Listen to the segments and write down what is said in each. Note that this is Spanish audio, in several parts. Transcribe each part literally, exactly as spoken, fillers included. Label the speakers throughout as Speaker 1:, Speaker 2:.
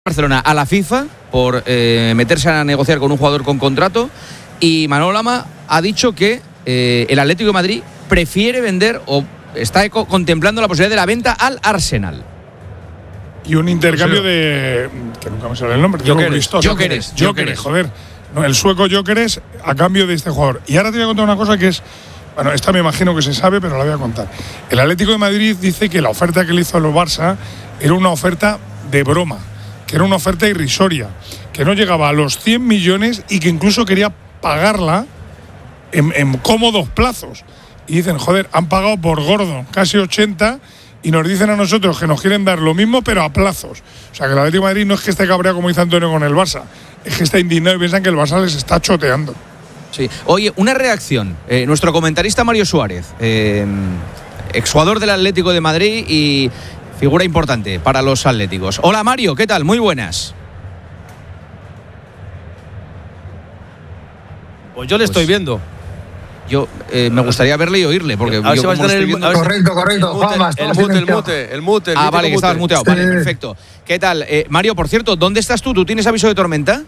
Speaker 1: Barcelona a la FIFA por eh, meterse a negociar con un jugador con contrato, y Manolo Lama ha dicho que eh, el Atlético de Madrid prefiere vender o está co- contemplando la posibilidad de la venta al Arsenal.
Speaker 2: Y un intercambio de... que nunca me sale el nombre.
Speaker 1: Gyökeres. Gyökeres.
Speaker 2: Gyökeres, joder. No, el sueco Gyökeres a cambio de este jugador. Y ahora te voy a contar una cosa que es... Bueno, esta me imagino que se sabe, pero la voy a contar. El Atlético de Madrid dice que la oferta que le hizo a los Barça era una oferta de broma, que era una oferta irrisoria, que no llegaba a los cien millones y que incluso quería pagarla en, en cómodos plazos. Y dicen, joder, han pagado por gordo casi ochenta y nos dicen a nosotros que nos quieren dar lo mismo pero a plazos. O sea que el Atlético de Madrid no es que esté cabreado como dice Antonio con el Barça, es que está indignado y piensan que el Barça les está choteando.
Speaker 1: Sí. Oye, una reacción. Eh, nuestro comentarista Mario Suárez, eh, exjugador del Atlético de Madrid y figura importante para los atléticos. Hola Mario, ¿qué tal? Muy buenas.
Speaker 3: Pues yo le pues estoy viendo.
Speaker 1: Yo eh, me gustaría verle y oírle, porque
Speaker 3: a ver
Speaker 1: yo
Speaker 3: si
Speaker 1: como
Speaker 3: el,
Speaker 1: estoy viendo...
Speaker 4: Correcto, correcto. Juanma,
Speaker 3: el mute, el mute, el mute. El
Speaker 1: ah, vale, que estabas muteado.
Speaker 4: Sí.
Speaker 1: Vale, perfecto. ¿Qué tal? Eh, Mario, por cierto, ¿dónde estás tú? ¿Tú tienes aviso de tormenta?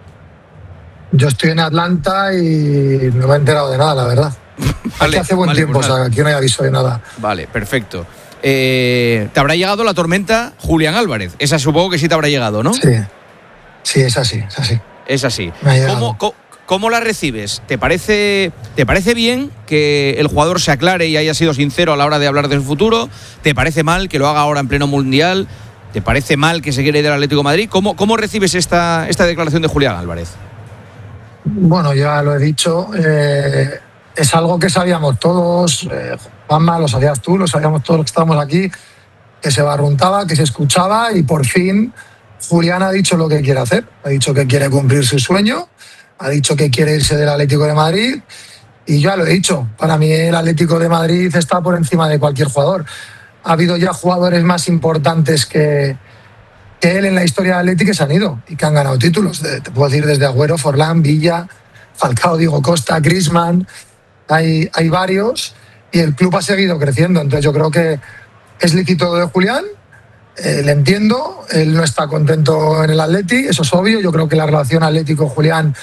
Speaker 4: Yo estoy en Atlanta y no me he enterado de nada, la verdad.
Speaker 1: Vale,
Speaker 4: aquí hace buen
Speaker 1: vale,
Speaker 4: tiempo,
Speaker 1: pues
Speaker 4: o sea, aquí no hay aviso de nada.
Speaker 1: Vale, perfecto. Eh, ¿Te habrá llegado la tormenta Julián Álvarez? Esa supongo que sí te habrá llegado, ¿no?
Speaker 4: Sí, sí, es así, es así.
Speaker 1: Es así.
Speaker 4: Me ha llegado.
Speaker 1: ¿Cómo, cómo, cómo la recibes? ¿Te parece, ¿Te parece bien que el jugador se aclare y haya sido sincero a la hora de hablar del futuro? ¿Te parece mal que lo haga ahora en pleno mundial? ¿Te parece mal que se quiera ir del Atlético de Madrid? ¿Cómo, cómo recibes esta, esta declaración de Julián Álvarez?
Speaker 4: Bueno, ya lo he dicho, eh, es algo que sabíamos todos, eh, Juanma, lo sabías tú, lo sabíamos todos los que estábamos aquí, que se barruntaba, que se escuchaba y por fin Julián ha dicho lo que quiere hacer, ha dicho que quiere cumplir su sueño, ha dicho que quiere irse del Atlético de Madrid y ya lo he dicho, para mí el Atlético de Madrid está por encima de cualquier jugador. Ha habido ya jugadores más importantes que... que él en la historia del Atlético se han ido y que han ganado títulos. Te puedo decir desde Agüero, Forlán, Villa, Falcao, Diego Costa, Griezmann. Hay, hay varios y el club ha seguido creciendo. Entonces yo creo que es lícito de Julián, eh, le entiendo, él no está contento en el Atleti, eso es obvio. Yo creo que la relación Atlético-Julián,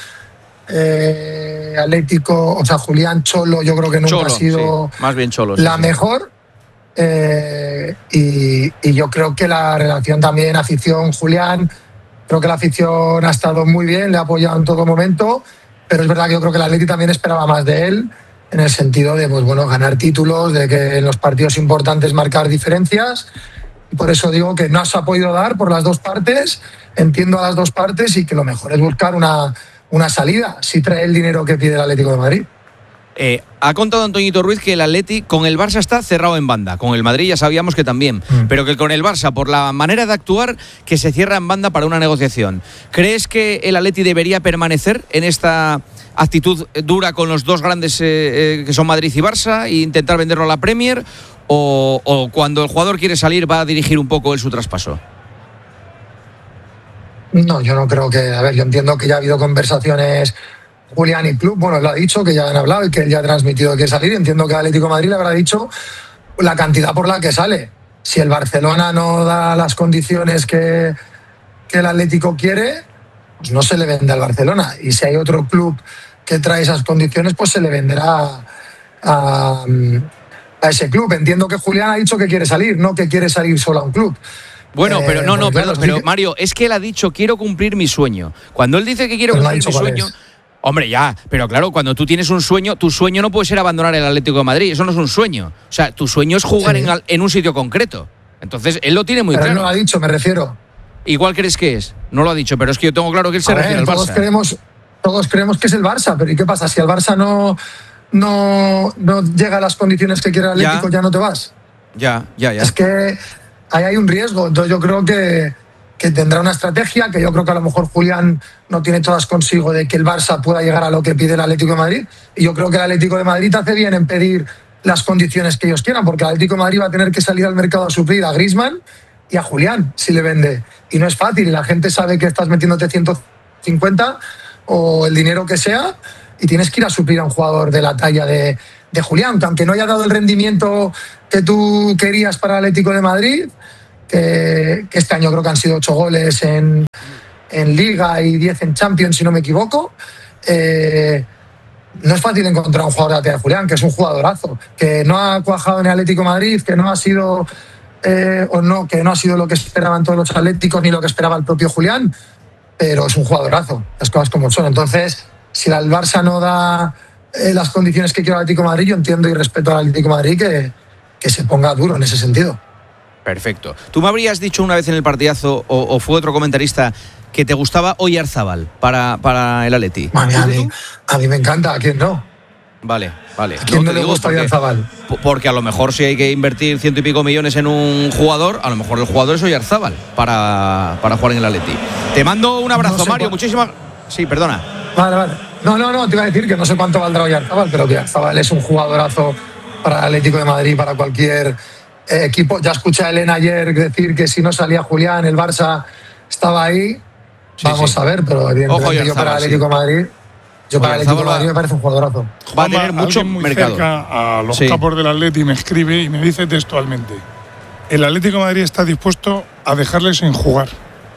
Speaker 4: eh, Atlético, o sea, Julián-Cholo, yo creo que nunca
Speaker 1: Cholo,
Speaker 4: ha sido
Speaker 1: sí, más bien Cholo,
Speaker 4: la
Speaker 1: sí,
Speaker 4: mejor.
Speaker 1: Sí.
Speaker 4: Eh, y, y yo creo que la relación también afición-Julián, creo que la afición ha estado muy bien, le ha apoyado en todo momento, pero es verdad que yo creo que el Atleti también esperaba más de él, en el sentido de pues, bueno, ganar títulos, de que en los partidos importantes marcar diferencias, y por eso digo que no se ha podido dar por las dos partes, entiendo a las dos partes y que lo mejor es buscar una, una salida, si trae el dinero que pide el Atlético de Madrid.
Speaker 1: Eh, ha contado Antoñito Ruiz que el Atleti con el Barça está cerrado en banda. Con el Madrid ya sabíamos que también. Mm. Pero que con el Barça, por la manera de actuar, que se cierra en banda para una negociación. ¿Crees que el Atleti debería permanecer en esta actitud dura con los dos grandes eh, eh, que son Madrid y Barça e intentar venderlo a la Premier? O, ¿O cuando el jugador quiere salir va a dirigir un poco él su traspaso?
Speaker 4: No, yo no creo que... A ver, yo entiendo que ya ha habido conversaciones... Julián y club, bueno, lo ha dicho, que ya han hablado y que él ya ha transmitido que quiere salir. Entiendo que Atlético de Madrid le habrá dicho la cantidad por la que sale. Si el Barcelona no da las condiciones que, que el Atlético quiere, pues no se le vende al Barcelona. Y si hay otro club que trae esas condiciones, pues se le venderá a, a ese club. Entiendo que Julián ha dicho que quiere salir, no que quiere salir solo a un club.
Speaker 1: Bueno, pero
Speaker 4: eh,
Speaker 1: no, no,
Speaker 4: claro,
Speaker 1: perdón, pero
Speaker 4: que...
Speaker 1: Mario, es que él ha dicho quiero cumplir mi sueño. Cuando él dice que quiere
Speaker 4: pero
Speaker 1: cumplir
Speaker 4: no
Speaker 1: mi sueño...
Speaker 4: Es.
Speaker 1: Hombre, ya, pero claro, cuando tú tienes un sueño, tu sueño no puede ser abandonar el Atlético de Madrid, eso no es un sueño. O sea, tu sueño es jugar sí. en, en un sitio concreto. Entonces, él lo tiene muy
Speaker 4: pero
Speaker 1: claro.
Speaker 4: Pero él no lo ha dicho, me refiero.
Speaker 1: ¿Igual crees que es? No lo ha dicho, pero es que yo tengo claro que él se
Speaker 4: A
Speaker 1: refiere
Speaker 4: ver,
Speaker 1: al
Speaker 4: todos
Speaker 1: Barça.
Speaker 4: Creemos, todos creemos que es el Barça, pero ¿y qué pasa? Si el Barça no, no, no llega a las condiciones que quiere el Atlético, ya, ya no te vas.
Speaker 1: Ya, ya, ya.
Speaker 4: Es que ahí hay un riesgo, entonces yo creo que... que tendrá una estrategia, que yo creo que a lo mejor Julián no tiene todas consigo de que el Barça pueda llegar a lo que pide el Atlético de Madrid, y yo creo que el Atlético de Madrid hace bien en pedir las condiciones que ellos quieran, porque el Atlético de Madrid va a tener que salir al mercado a suplir a Griezmann y a Julián, si le vende, y no es fácil, y la gente sabe que estás metiéndote ciento cincuenta o el dinero que sea, y tienes que ir a suplir a un jugador de la talla de, de Julián, que aunque no haya dado el rendimiento que tú querías para el Atlético de Madrid, que, que este año creo que han sido ocho goles en, en Liga y diez en Champions, si no me equivoco. Eh, no es fácil encontrar un jugador de la talla de Julián, que es un jugadorazo, que no ha cuajado en el Atlético de Madrid, que no ha sido eh, o no, que no ha sido lo que esperaban todos los atléticos ni lo que esperaba el propio Julián, pero es un jugadorazo, las cosas como son. Entonces, si el Barça no da eh, las condiciones que quiere el Atlético de Madrid, yo entiendo y respeto al Atlético de Madrid que, que se ponga duro en ese sentido.
Speaker 1: Perfecto. Tú me habrías dicho una vez en el partidazo, o, o fue otro comentarista, que te gustaba Oyarzábal para, para el Atleti.
Speaker 4: Mami, a, mí, a mí me encanta, ¿a quién no?
Speaker 1: Vale, vale.
Speaker 4: ¿A quién no, no le gusta Oyarzábal?
Speaker 1: Porque a lo mejor si hay que invertir ciento y pico millones en un jugador, a lo mejor el jugador es Oyarzábal para, para jugar en el Atleti. Te mando un abrazo, no sé Mario. Cuál... Muchísimas... Sí, perdona.
Speaker 4: Vale, vale. No, no, no, te iba a decir que no sé cuánto valdrá Oyarzábal, pero que Oyarzábal es un jugadorazo para el Atlético de Madrid, para cualquier eh, equipo. Ya escuché a Elena ayer decir que si no salía Julián, el Barça estaba ahí. Sí, Vamos sí. a ver, pero evidentemente yo para el Atlético de Madrid, yo para el Atlético de Madrid me parece un jugadorazo.
Speaker 1: Va a tener mucho
Speaker 2: muy
Speaker 1: mercado.
Speaker 2: Cerca a los
Speaker 1: sí.
Speaker 2: capos del Atleti me escribe y me dice textualmente: el Atlético de Madrid está dispuesto a dejarles sin jugar.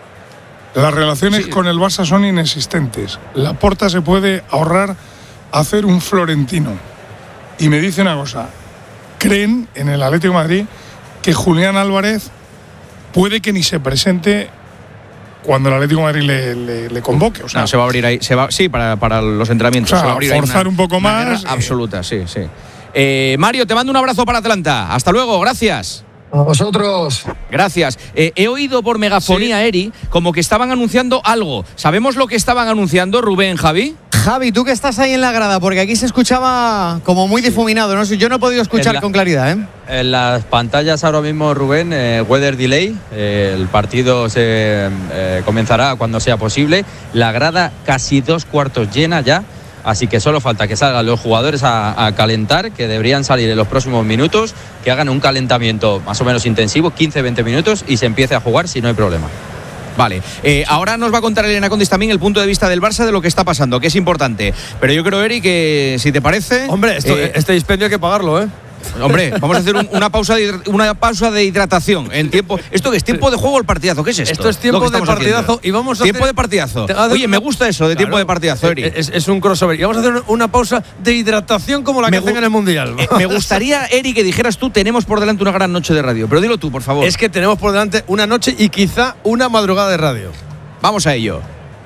Speaker 2: Las relaciones sí. con el Barça son inexistentes. Laporta se puede ahorrar hacer un Florentino. Y me dice una cosa: creen en el Atlético de Madrid que Julián Álvarez puede que ni se presente cuando el Atlético de Madrid le, le, le convoque. O sea,
Speaker 1: no, se va a abrir ahí, se va, sí, para, para los entrenamientos.
Speaker 2: O sea,
Speaker 1: se va a abrir
Speaker 2: forzar
Speaker 1: una,
Speaker 2: un poco más.
Speaker 1: Eh, absoluta, sí, sí. Eh, Mario, te mando un abrazo para Atlanta. Hasta luego, gracias.
Speaker 4: A vosotros.
Speaker 1: Gracias. Eh, he oído por megafonía, sí. Eri, como que estaban anunciando algo. ¿Sabemos lo que estaban anunciando, Rubén, Javi?
Speaker 5: Javi, tú que estás ahí en la grada, porque aquí se escuchaba como muy difuminado, ¿no? Yo no he podido escuchar la, con claridad, ¿eh?
Speaker 6: En las pantallas ahora mismo, Rubén, eh, weather delay, eh, el partido se eh, comenzará cuando sea posible. La grada casi dos cuartos llena ya, así que solo falta que salgan los jugadores a, a calentar, que deberían salir en los próximos minutos, que hagan un calentamiento más o menos intensivo, quince a veinte minutos, y se empiece a jugar si no hay problema.
Speaker 1: Vale, eh, ahora nos va a contar Elena Condis también el punto de vista del Barça de lo que está pasando, que es importante. Pero yo creo, Eri, que si te parece...
Speaker 3: Hombre, esto, eh, este dispendio hay que pagarlo, ¿eh?
Speaker 1: Hombre, vamos a hacer un, una, pausa de, una pausa de hidratación en tiempo. ¿Esto qué es? ¿Tiempo de juego o el partidazo? ¿Qué es esto?
Speaker 3: Esto es tiempo de partidazo y vamos a
Speaker 1: Tiempo
Speaker 3: hacer...
Speaker 1: de partidazo.
Speaker 3: Hacer...
Speaker 1: Oye, me gusta eso de claro, tiempo de partidazo, Eri.
Speaker 3: Es, es un crossover. Y vamos a hacer una pausa de hidratación como la que me hacen en el Mundial.
Speaker 1: Eh, me gustaría, Eri, que dijeras tú, tenemos por delante una gran noche de radio. Pero dilo tú, por favor.
Speaker 3: Es que tenemos por delante una noche y quizá una madrugada de radio.
Speaker 1: Vamos a ello.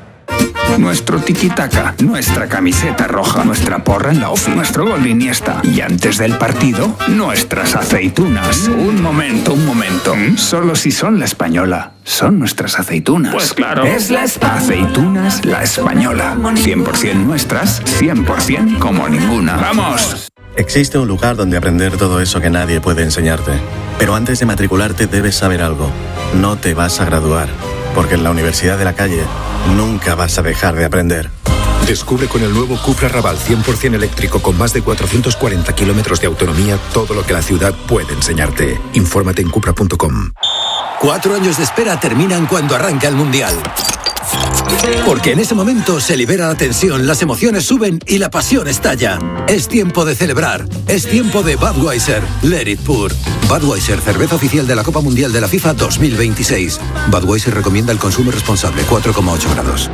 Speaker 7: Nuestro tiki-taka, nuestra camiseta roja, nuestra porra en la ofi, nuestro gol de Iniesta. Y antes del partido, nuestras aceitunas. Un momento, un momento. ¿Mm? Solo si son la española. Son nuestras aceitunas.
Speaker 8: Pues claro.
Speaker 7: Es la espa- Aceitunas La Española. cien por ciento nuestras, cien por ciento como ninguna. ¡Vamos!
Speaker 9: Existe un lugar donde aprender todo eso que nadie puede enseñarte. Pero antes de matricularte debes saber algo. No te vas a graduar. Porque en la Universidad de la Calle nunca vas a dejar de aprender.
Speaker 10: Descubre con el nuevo Cupra Raval cien por ciento eléctrico con más de cuatrocientos cuarenta kilómetros de autonomía todo lo que la ciudad puede enseñarte. Infórmate en cupra punto com.
Speaker 11: Cuatro años de espera terminan cuando arranca el Mundial. Porque en ese momento se libera la tensión, las emociones suben y la pasión estalla. Es tiempo de celebrar. Es tiempo de Budweiser. Let it pour. Budweiser, cerveza oficial de la Copa Mundial de la FIFA dos mil veintiséis. Budweiser recomienda el consumo responsable, cuatro coma ocho grados.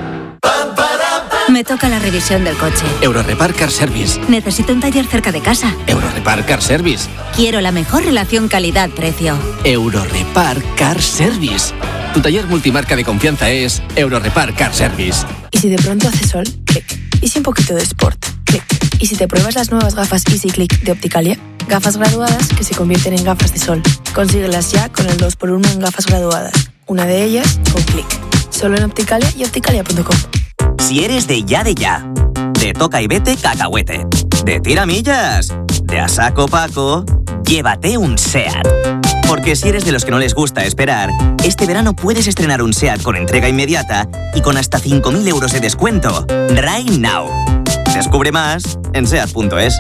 Speaker 12: Me toca la revisión del coche.
Speaker 13: Eurorepar Car Service.
Speaker 12: Necesito un taller cerca de casa.
Speaker 13: Eurorepar Car Service.
Speaker 12: Quiero la mejor relación calidad-precio.
Speaker 13: Eurorepar Car Service. Tu taller multimarca de confianza es Eurorepar Car Service.
Speaker 14: ¿Y si de pronto hace sol? Clic. ¿Y si un poquito de sport? Clic. ¿Y si te pruebas las nuevas gafas Easy Click de Opticalia? Gafas graduadas que se convierten en gafas de sol. Consíguelas ya con el dos por uno en gafas graduadas. Una de ellas con Clic. Solo en Opticalia y opticalia punto com.
Speaker 15: Si eres de ya de ya, de toca y vete cacahuete, de tiramillas, de a saco Paco, llévate un SEAT. Porque si eres de los que no les gusta esperar, este verano puedes estrenar un SEAT con entrega inmediata y con hasta cinco mil euros de descuento. Right now. Descubre más en seat punto es.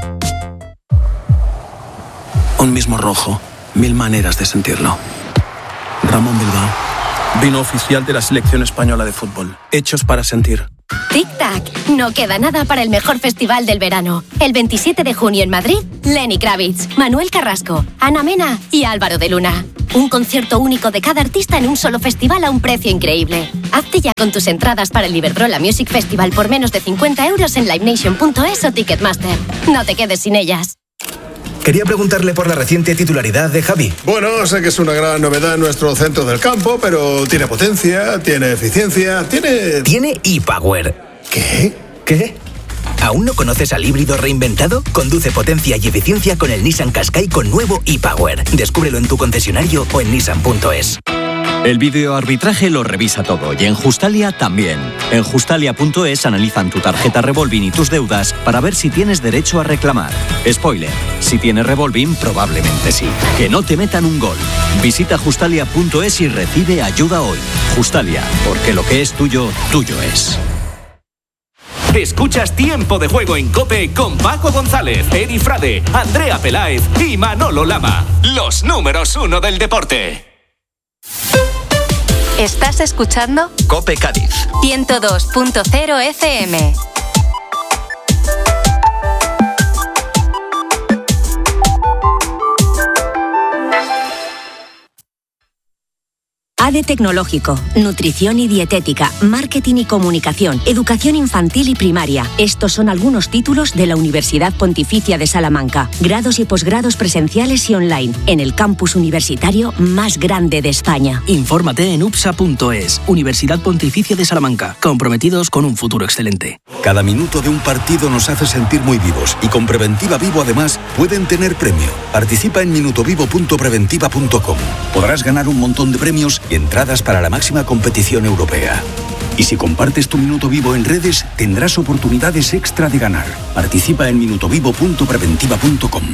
Speaker 16: Un mismo rojo, mil maneras de sentirlo. Ramón Bilbao, vino oficial de la selección española de fútbol. Hechos para sentir.
Speaker 17: Tic-tac, no queda nada para el mejor festival del verano. El veintisiete de junio en Madrid, Lenny Kravitz, Manuel Carrasco, Ana Mena y Álvaro de Luna. Un concierto único de cada artista en un solo festival a un precio increíble. Hazte ya con tus entradas para el Iberdrola Music Festival por menos de cincuenta euros en live nation punto es o Ticketmaster. No te quedes sin ellas.
Speaker 8: Quería preguntarle por la reciente titularidad de Javi.
Speaker 18: Bueno, sé que es una gran novedad en nuestro centro del campo, pero tiene potencia, tiene eficiencia, tiene...
Speaker 8: Tiene ePower.
Speaker 18: ¿Qué?
Speaker 8: ¿Qué? ¿Aún no conoces al híbrido reinventado? Conduce potencia y eficiencia con el Nissan Qashqai con nuevo ePower. Descúbrelo en tu concesionario o en nissan punto es.
Speaker 19: El videoarbitraje lo revisa todo y en Justalia también. En justalia punto es analizan tu tarjeta Revolving y tus deudas para ver si tienes derecho a reclamar. Spoiler, si tienes Revolving probablemente sí. Que no te metan un gol. Visita justalia punto es y recibe ayuda hoy. Justalia, porque lo que es tuyo, tuyo es.
Speaker 20: Escuchas Tiempo de Juego en COPE con Paco González, Eri Frade, Andrea Peláez y Manolo Lama. Los números uno del deporte.
Speaker 21: ¿Estás escuchando?
Speaker 19: COPE Cádiz
Speaker 21: ciento dos punto cero F M.
Speaker 12: A D E Tecnológico, Nutrición y Dietética, Marketing y Comunicación, Educación Infantil y Primaria. Estos son algunos títulos de la Universidad Pontificia de Salamanca. Grados y posgrados presenciales y online, en el campus universitario más grande de España.
Speaker 22: Infórmate en U P S A punto es, Universidad Pontificia de Salamanca, comprometidos con un futuro excelente.
Speaker 23: Cada minuto de un partido nos hace sentir muy vivos y con Preventiva Vivo además pueden tener premio. Participa en minutovivo punto preventiva punto com. Podrás ganar un montón de premios y entradas para la máxima competición europea. Y si compartes tu minuto vivo en redes, tendrás oportunidades extra de ganar. Participa en minutovivo punto preventiva punto com.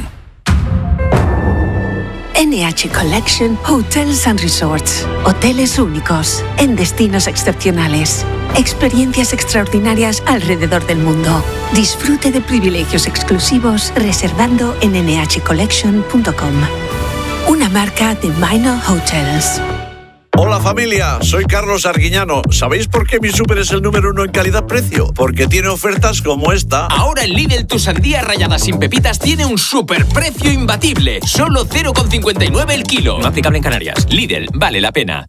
Speaker 24: N H Collection Hotels and Resorts. Hoteles únicos, en destinos excepcionales. Experiencias extraordinarias alrededor del mundo. Disfrute de privilegios exclusivos reservando en ene hache collection punto com. Una marca de Minor Hotels.
Speaker 25: Hola familia, soy Carlos Arguiñano. ¿Sabéis por qué mi súper es el número uno en calidad-precio? Porque tiene ofertas como esta.
Speaker 26: Ahora en Lidl tu sandía rallada sin pepitas tiene un superprecio imbatible. Solo cero coma cincuenta y nueve el kilo. No aplicable en Canarias. Lidl, vale la pena.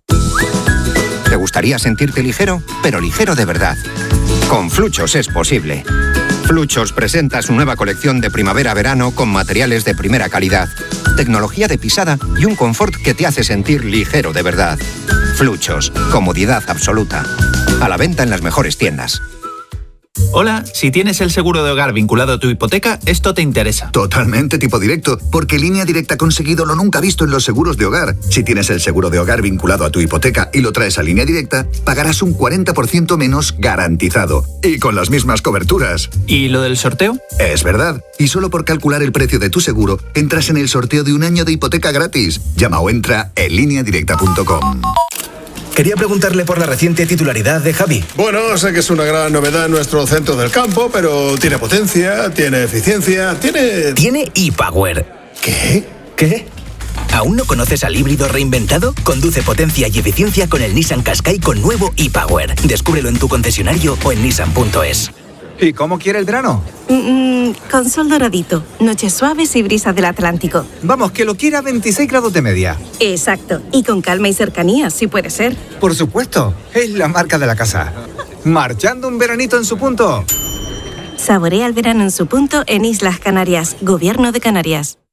Speaker 27: ¿Te gustaría sentirte ligero? Pero ligero de verdad. Con Fluchos es posible. Fluchos presenta su nueva colección de primavera-verano con materiales de primera calidad, tecnología de pisada y un confort que te hace sentir ligero de verdad. Fluchos, comodidad absoluta. A la venta en las mejores tiendas.
Speaker 28: Hola, si tienes el seguro de hogar vinculado a tu hipoteca, esto te interesa.
Speaker 29: Totalmente tipo directo, porque Línea Directa ha conseguido lo nunca visto en los seguros de hogar. Si tienes el seguro de hogar vinculado a tu hipoteca y lo traes a Línea Directa, pagarás un cuarenta por ciento menos garantizado. Y con las mismas coberturas.
Speaker 28: ¿Y lo del sorteo?
Speaker 29: Es verdad. Y solo por calcular el precio de tu seguro, entras en el sorteo de un año de hipoteca gratis. Llama o entra en línea directa punto com.
Speaker 8: Quería preguntarle por la reciente titularidad de Javi.
Speaker 18: Bueno, sé que es una gran novedad en nuestro centro del campo, pero tiene potencia, tiene eficiencia, tiene...
Speaker 8: Tiene ePower.
Speaker 18: ¿Qué?
Speaker 8: ¿Qué? ¿Aún no conoces al híbrido reinventado? Conduce potencia y eficiencia con el Nissan Qashqai con nuevo ePower. Descúbrelo en tu concesionario o en nissan punto es.
Speaker 30: ¿Y cómo quiere el verano?
Speaker 24: Mm, con sol doradito, noches suaves y brisa del Atlántico.
Speaker 30: Vamos, que lo quiera a veintiséis grados de media.
Speaker 24: Exacto, y con calma y cercanía, si puede ser.
Speaker 30: Por supuesto, es la marca de la casa. Marchando un veranito en su punto.
Speaker 24: Saborea el verano en su punto en Islas Canarias, Gobierno de Canarias.